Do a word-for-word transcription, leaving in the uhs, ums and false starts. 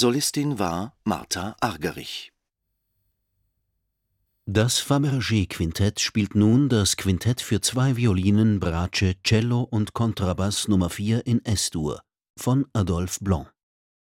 Solistin war Martha Argerich. Das Fabergé-Quintett spielt nun das Quintett für zwei Violinen, Bratsche, Cello und Kontrabass Nummer vier in Es-Dur von Adolphe Blanc.